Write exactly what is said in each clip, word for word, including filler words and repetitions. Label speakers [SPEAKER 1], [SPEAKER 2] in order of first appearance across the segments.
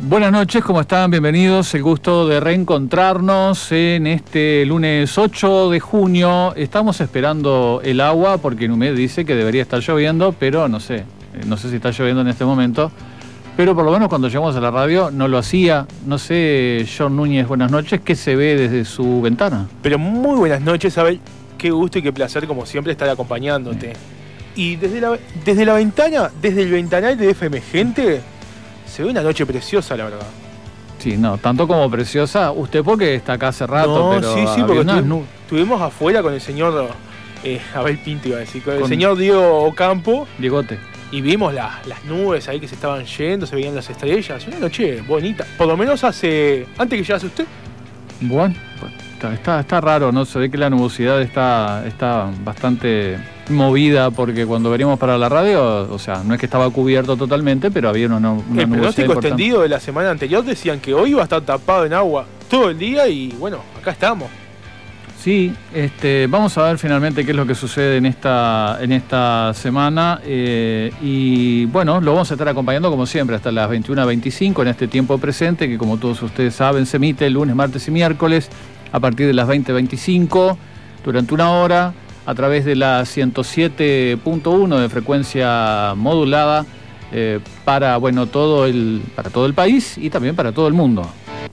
[SPEAKER 1] Buenas noches, ¿cómo están? Bienvenidos. El gusto de reencontrarnos en este lunes ocho de junio. Estamos esperando el agua porque Numed dice que debería estar lloviendo, pero no sé, no sé si está lloviendo en este momento. Pero por lo menos cuando llegamos a la radio no lo hacía. No sé, John Núñez, buenas noches. ¿Qué se ve desde su ventana?
[SPEAKER 2] Pero muy buenas noches, Abel. Qué gusto y qué placer, como siempre, estar acompañándote. Sí. Y desde la, desde la ventana, desde el ventanal de F M Gente, se ve una noche preciosa, la verdad.
[SPEAKER 1] Sí, no, tanto como preciosa. Usted porque está acá hace rato,
[SPEAKER 2] no,
[SPEAKER 1] pero...
[SPEAKER 2] sí, sí, porque
[SPEAKER 1] una...
[SPEAKER 2] estu estuvimos afuera con el señor... Eh, Abel Pinto iba a decir, con el
[SPEAKER 1] con...
[SPEAKER 2] señor Diego Ocampo.
[SPEAKER 1] Diegote.
[SPEAKER 2] Y vimos la, las nubes ahí que se estaban yendo, se veían las estrellas. Una noche bonita. Por lo menos hace... antes que llegase usted.
[SPEAKER 1] Bueno, está, está, está raro, ¿no? Se ve que la nubosidad está, está bastante movida, porque cuando veníamos para la radio, o sea, no es que estaba cubierto totalmente, pero había una, una
[SPEAKER 2] el
[SPEAKER 1] nubosidad
[SPEAKER 2] pronóstico
[SPEAKER 1] importante.
[SPEAKER 2] extendido de la semana anterior decían que hoy iba a estar tapado en agua todo el día y bueno, acá estamos.
[SPEAKER 1] Sí, este, vamos a ver finalmente qué es lo que sucede en esta, en esta semana eh, y bueno, lo vamos a estar acompañando como siempre hasta las veintiuna veinticinco en este tiempo presente, que como todos ustedes saben se emite el lunes, martes y miércoles a partir de las veinte veinticinco durante una hora a través de la ciento siete punto uno de frecuencia modulada eh, para, bueno, todo el, para todo el país y también para todo el mundo.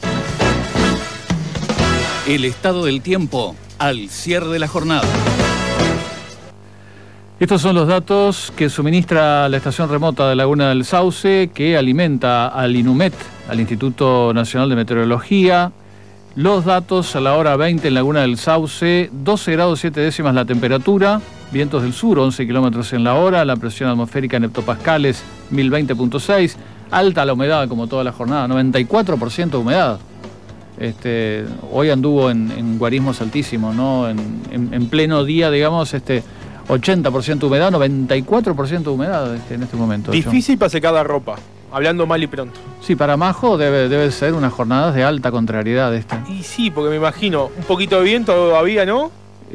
[SPEAKER 3] El estado del tiempo al cierre de la jornada.
[SPEAKER 1] Estos son los datos que suministra la estación remota de Laguna del Sauce, que alimenta al INUMET, al Instituto Nacional de Meteorología. Los datos a la hora veinte en Laguna del Sauce, doce grados siete décimas la temperatura, vientos del sur once kilómetros en la hora, la presión atmosférica en hectopascales mil veinte punto seis, alta la humedad como toda la jornada, noventa y cuatro por ciento de humedad. Este, hoy anduvo en, en guarismos altísimos, ¿no? En, en, en pleno día, digamos, este, ochenta por ciento de humedad, noventa y cuatro por ciento de humedad este, en este momento.
[SPEAKER 2] Difícil para secar la ropa, hablando mal y pronto.
[SPEAKER 1] Sí, para Majo debe, debe ser unas jornadas de alta contrariedad esta.
[SPEAKER 2] Y sí, porque me imagino, un poquito de viento todavía, ¿no?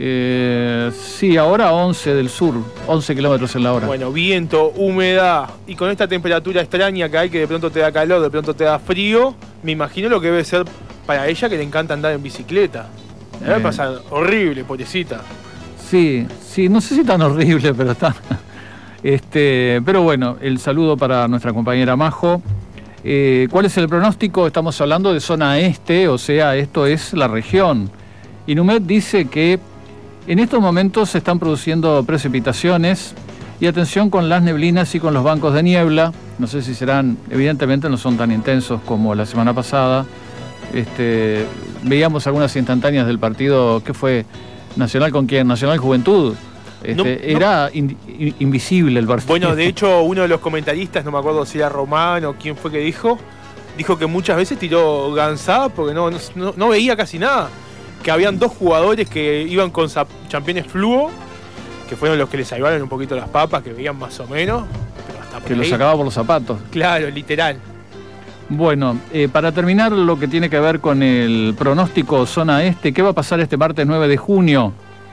[SPEAKER 1] Eh, sí, ahora once del sur, once kilómetros en la hora.
[SPEAKER 2] Bueno, viento, humedad, y con esta temperatura extraña que hay, que de pronto te da calor, de pronto te da frío, me imagino lo que debe ser para ella, que le encanta andar en bicicleta. Le debe pasar horrible, pobrecita.
[SPEAKER 1] Sí, sí, no sé si tan horrible, pero está. Este, pero bueno, el saludo para nuestra compañera Majo. Eh, ¿Cuál es el pronóstico? Estamos hablando de zona este, o sea, esto es la región. INUMED dice que en estos momentos se están produciendo precipitaciones y atención con las neblinas y con los bancos de niebla. No sé si serán, evidentemente no son tan intensos como la semana pasada. Este, veíamos algunas instantáneas del partido, ¿qué fue? ¿Nacional con quién? ¿Nacional Juventud? Este, no, no. Era in, in, invisible el partido.
[SPEAKER 2] Bueno, de hecho, uno de los comentaristas, no me acuerdo si era Román o quién fue que dijo, dijo que muchas veces tiró gansada porque no, no, no veía casi nada. Que habían dos jugadores que iban con championes fluo, que fueron los que le salvaron un poquito las papas, que veían más o menos. Pero hasta por
[SPEAKER 1] que
[SPEAKER 2] ahí
[SPEAKER 1] los sacaba por los zapatos.
[SPEAKER 2] Claro, literal.
[SPEAKER 1] Bueno, eh, para terminar lo que tiene que ver con el pronóstico zona este, ¿qué va a pasar este martes nueve de junio?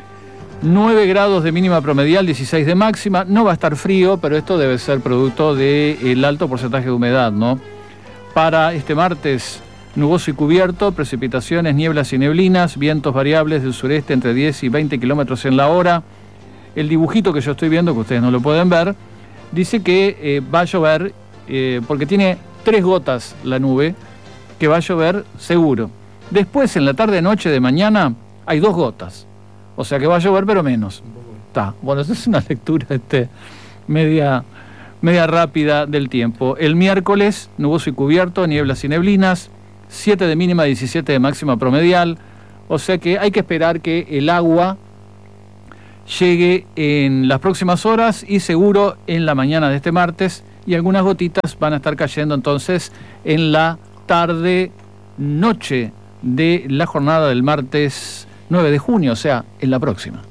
[SPEAKER 1] nueve grados de mínima promedial, dieciséis de máxima. No va a estar frío, pero esto debe ser producto del alto porcentaje de humedad, ¿no? Para este martes, nuboso y cubierto, precipitaciones, nieblas y neblinas, vientos variables del sureste entre diez y veinte kilómetros en la hora. El dibujito que yo estoy viendo, que ustedes no lo pueden ver, dice que eh, va a llover, eh, porque tiene tres gotas la nube, que va a llover seguro. Después, en la tarde-noche de mañana, hay dos gotas. O sea que va a llover, pero menos. Está. Bueno, esa es una lectura este, media, media rápida del tiempo. El miércoles, nuboso y cubierto, nieblas y neblinas, siete de mínima, diecisiete de máxima promedial. O sea que hay que esperar que el agua llegue en las próximas horas y seguro en la mañana de este martes. Y algunas gotitas van a estar cayendo entonces en la tarde-noche de la jornada del martes nueve de junio, o sea, en la próxima.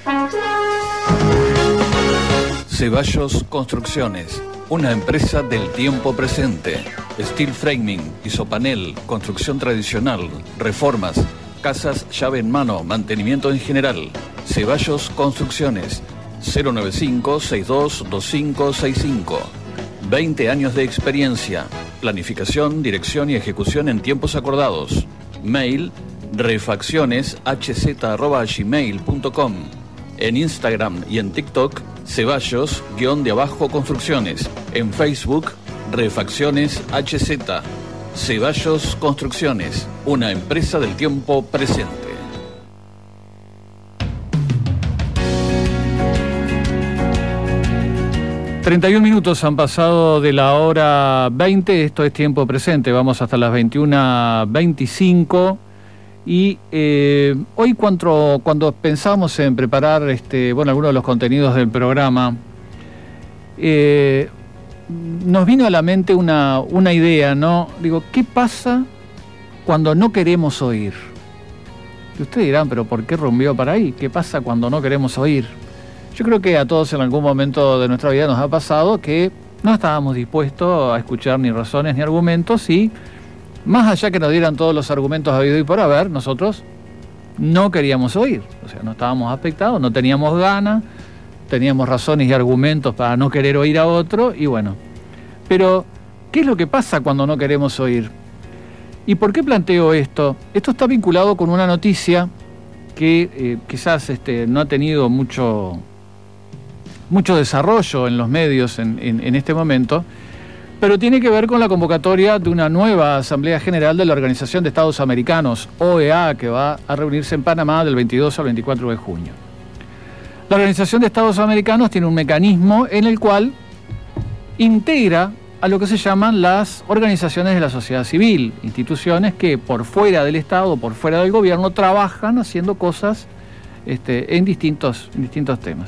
[SPEAKER 3] Ceballos Construcciones, una empresa del tiempo presente. Steel framing, isopanel, construcción tradicional, reformas, casas llave en mano, mantenimiento en general. Ceballos Construcciones, cero noventa y cinco, sesenta y dos, veinticinco sesenta y cinco. veinte años de experiencia. Planificación, dirección y ejecución en tiempos acordados. Mail refacciones h z arroba gmail punto com. En Instagram y en TikTok, Ceballos, guión de abajo construcciones. En Facebook, Refacciones H Z. Ceballos Construcciones, una empresa del tiempo presente.
[SPEAKER 1] treinta y un minutos han pasado de la hora veinte, esto es tiempo presente, vamos hasta las veintiuna veinticinco. Y eh, hoy cuando, cuando pensamos en preparar este, bueno, algunos de los contenidos del programa, eh, nos vino a la mente una, una idea, ¿no? Digo, ¿qué pasa cuando no queremos oír? Y ustedes dirán, ¿pero por qué rumbió para ahí? ¿Qué pasa cuando no queremos oír? Yo creo que a todos en algún momento de nuestra vida nos ha pasado que no estábamos dispuestos a escuchar ni razones ni argumentos y más allá que nos dieran todos los argumentos habidos y por haber, nosotros no queríamos oír. O sea, no estábamos afectados, no teníamos ganas, teníamos razones y argumentos para no querer oír a otro, y bueno. Pero, ¿qué es lo que pasa cuando no queremos oír? ¿Y por qué planteo esto? Esto está vinculado con una noticia que eh, quizás este, no ha tenido mucho, mucho desarrollo en los medios en, en, en este momento, pero tiene que ver con la convocatoria de una nueva Asamblea General de la Organización de Estados Americanos, O E A, que va a reunirse en Panamá del veintidós al veinticuatro de junio. La Organización de Estados Americanos tiene un mecanismo en el cual integra a lo que se llaman las organizaciones de la sociedad civil, instituciones que por fuera del Estado, por fuera del gobierno, trabajan haciendo cosas este, en, distintos, en distintos temas.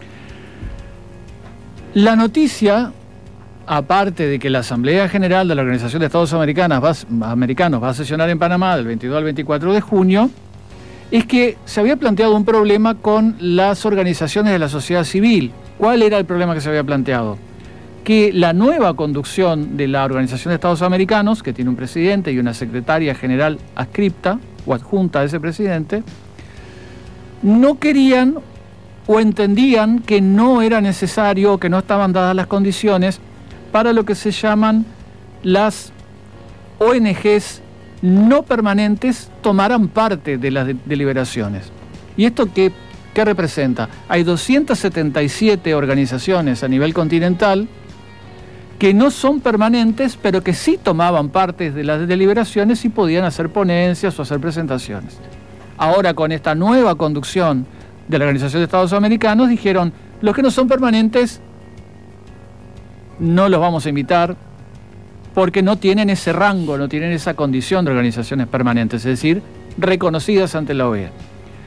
[SPEAKER 1] La noticia, aparte de que la Asamblea General de la Organización de Estados Americanos va, Americanos va a sesionar en Panamá del veintidós al veinticuatro de junio, es que se había planteado un problema con las organizaciones de la sociedad civil. ¿Cuál era el problema que se había planteado? Que la nueva conducción de la Organización de Estados Americanos, que tiene un presidente y una secretaria general adscripta o adjunta a ese presidente, no querían o entendían que no era necesario o que no estaban dadas las condiciones para lo que se llaman las O N Ges no permanentes tomaran parte de las de- deliberaciones. ¿Y esto qué, qué representa? Hay doscientas setenta y siete organizaciones a nivel continental que no son permanentes, pero que sí tomaban parte de las deliberaciones y podían hacer ponencias o hacer presentaciones. Ahora, con esta nueva conducción de la Organización de Estados Americanos, dijeron, los que no son permanentes no los vamos a invitar porque no tienen ese rango, no tienen esa condición de organizaciones permanentes, es decir, reconocidas ante la O E A.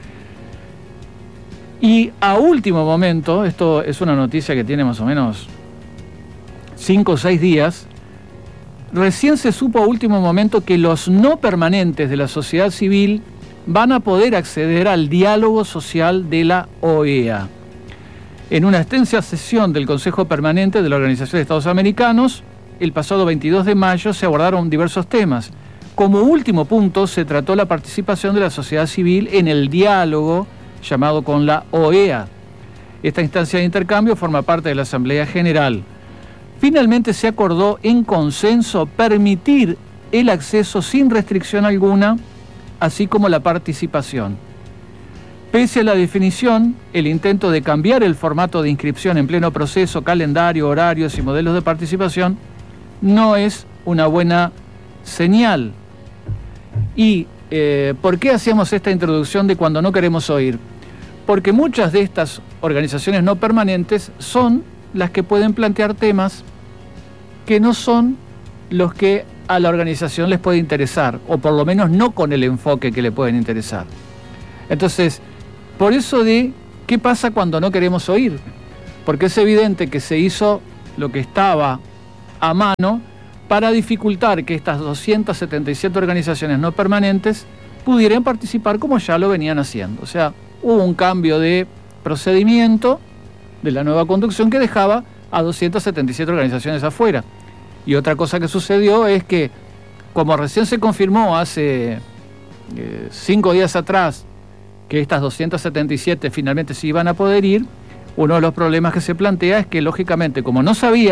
[SPEAKER 1] Y a último momento, esto es una noticia que tiene más o menos cinco o seis días, recién se supo a último momento que los no permanentes de la sociedad civil van a poder acceder al diálogo social de la O E A. En una extensa sesión del Consejo Permanente de la Organización de Estados Americanos, el pasado veintidós de mayo se abordaron diversos temas. Como último punto se trató la participación de la sociedad civil en el diálogo llamado con la O E A. Esta instancia de intercambio forma parte de la Asamblea General. Finalmente se acordó en consenso permitir el acceso sin restricción alguna, así como la participación. Pese a la definición, el intento de cambiar el formato de inscripción en pleno proceso, calendario, horarios y modelos de participación no es una buena señal. ¿Y eh, por qué hacíamos esta introducción de cuando no queremos oír? Porque muchas de estas organizaciones no permanentes son las que pueden plantear temas que no son los que a la organización les puede interesar, o por lo menos no con el enfoque que le pueden interesar. Entonces, por eso de qué pasa cuando no queremos oír, porque es evidente que se hizo lo que estaba a mano para dificultar que estas doscientas setenta y siete organizaciones no permanentes pudieran participar como ya lo venían haciendo. O sea, hubo un cambio de procedimiento de la nueva conducción que dejaba a doscientas setenta y siete organizaciones afuera. Y otra cosa que sucedió es que, como recién se confirmó hace eh, cinco días atrás, que estas doscientas setenta y siete finalmente sí iban a poder ir, uno de los problemas que se plantea es que, lógicamente, como no sabía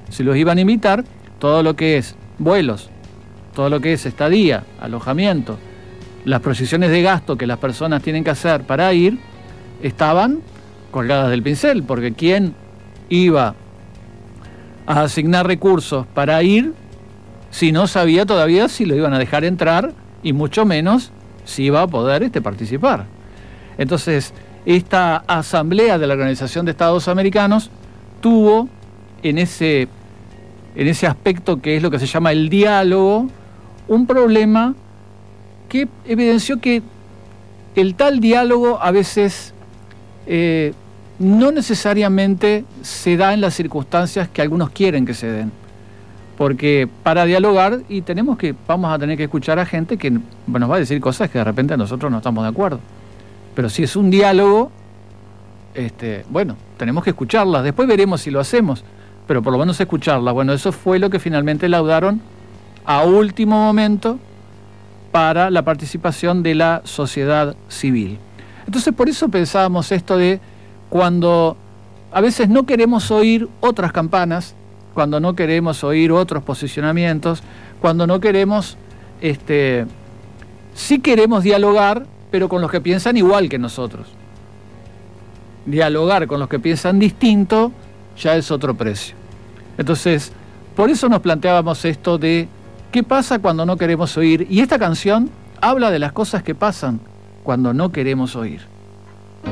[SPEAKER 1] si los iban a invitar, todo lo que es vuelos, todo lo que es estadía, alojamiento, las proyecciones de gasto que las personas tienen que hacer para ir, estaban colgadas del pincel, porque ¿quién iba a asignar recursos para ir si no sabía todavía si lo iban a dejar entrar y mucho menos si iba a poder este, participar? Entonces, esta asamblea de la Organización de Estados Americanos tuvo en ese, en ese aspecto que es lo que se llama el diálogo, un problema que evidenció que el tal diálogo a veces eh, no necesariamente se da en las circunstancias que algunos quieren que se den. Porque para dialogar, y tenemos que, vamos a tener que escuchar a gente que nos va a decir cosas que de repente nosotros no estamos de acuerdo. Pero si es un diálogo, este, bueno, tenemos que escucharlas. Después veremos si lo hacemos, pero por lo menos escucharlas. Bueno, eso fue lo que finalmente laudaron a último momento para la participación de la sociedad civil. Entonces, por eso pensábamos esto de cuando a veces no queremos oír otras campanas, cuando no queremos oír otros posicionamientos, cuando no queremos, este, sí queremos dialogar, pero con los que piensan igual que nosotros. Dialogar con los que piensan distinto ya es otro precio. Entonces, por eso nos planteábamos esto de qué pasa cuando no queremos oír. Y esta canción habla de las cosas que pasan cuando no queremos oír.